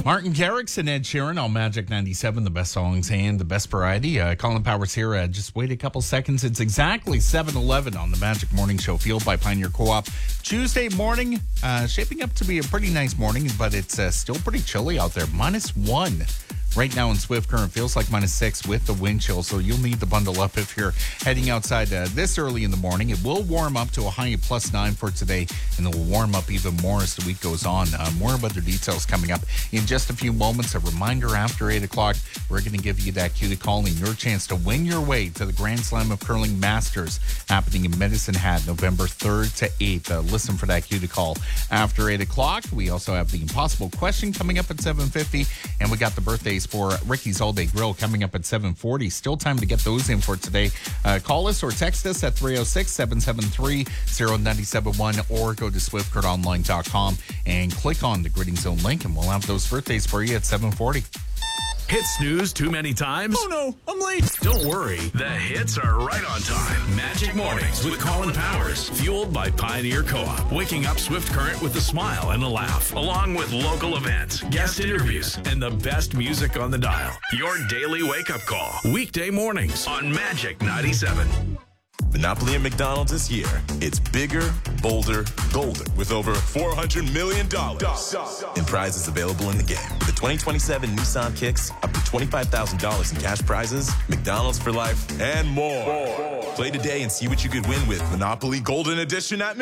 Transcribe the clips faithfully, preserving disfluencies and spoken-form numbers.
Martin Garrix and Ed Sheeran on Magic ninety-seven, the best songs and the best variety. Uh, Colin Powers here. Uh, just wait a couple seconds. It's exactly seven eleven on the Magic Morning Show, fueled by Pioneer Co-op. Tuesday morning, uh, shaping up to be a pretty nice morning, but it's uh, still pretty chilly out there. Minus one. Right now in Swift Current, feels like minus six with the wind chill, so you'll need to bundle up if you're heading outside uh, this early in the morning. It will warm up to a high of plus nine for today, and it will warm up even more as the week goes on. Uh, more about the details coming up in just a few moments. A reminder, after eight o'clock, we're going to give you that cue to call in your chance to win your way to the Grand Slam of Curling Masters happening in Medicine Hat, November third to eighth. Uh, listen for that cue to call after eight o'clock. We also have the impossible question coming up at seven fifty, and we got the birthdays for Ricky's All Day Grill coming up at seven forty. Still time to get those in for today. Uh, call us or text us at three oh six, seven seven three, oh nine seven one or go to swift current online dot com and click on the Gridding Zone link, and we'll have those birthdays for you at seven forty. Hit snooze too many times? Oh no, I'm late. Don't worry, the hits are right on time. Magic Mornings with Colin Powers, fueled by Pioneer Co-op. Waking up Swift Current with a smile and a laugh, along with local events, guest interviews, and the best music on the dial. Your daily wake-up call. Weekday mornings on Magic ninety-seven. Monopoly at McDonald's this year. It's bigger, bolder, golder with over four hundred million dollars in prizes available in the game. With the twenty twenty-seven Nissan Kicks, up to twenty-five thousand dollars in cash prizes, McDonald's for life, and more. more. Play today and see what you could win with Monopoly Golden Edition at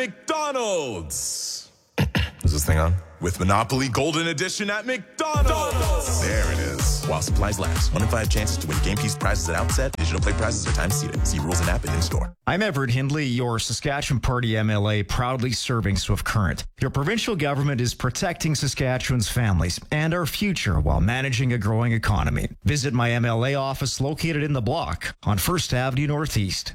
McDonald's. Is this thing on? With Monopoly Golden Edition at McDonald's. There it is. While supplies last. One in five chances to win game piece prizes at outset. Digital play prizes are time seated. See rules and app and in-store. I'm Everett Hindley, your Saskatchewan Party M L A, proudly serving Swift Current. Your provincial government is protecting Saskatchewan's families and our future while managing a growing economy. Visit my M L A office located in the block on First Avenue Northeast.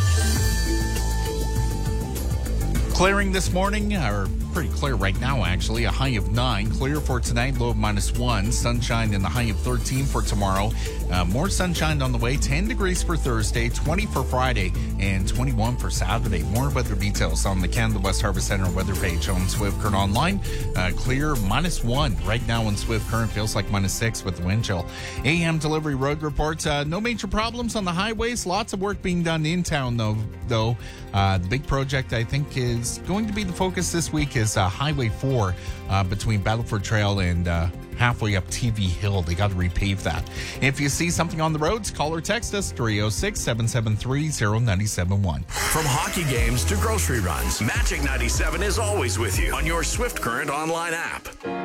Clearing this morning, or pretty clear right now, actually. A high of nine. Clear for tonight, low of minus one. Sunshine and the high of thirteen for tomorrow. Uh, more sunshine on the way. ten degrees for Thursday, twenty for Friday, and twenty-one for Saturday. More weather details on the Canada West Harvest Center weather page on Swift Current Online. Uh, clear, minus one. Right now in Swift Current, feels like minus six with the wind chill. A M delivery road reports. Uh, no major problems on the highways. Lots of work being done in town, though. though. Uh, the big project, I think, is going to be the focus this week is uh, Highway four uh, between Battleford Trail and uh, halfway up T V Hill. They got to repave that. If you see something on the roads, call or text us three oh six, seven seven three, oh nine seven one. From hockey games to grocery runs, Magic ninety-seven is always with you on your Swift Current online app.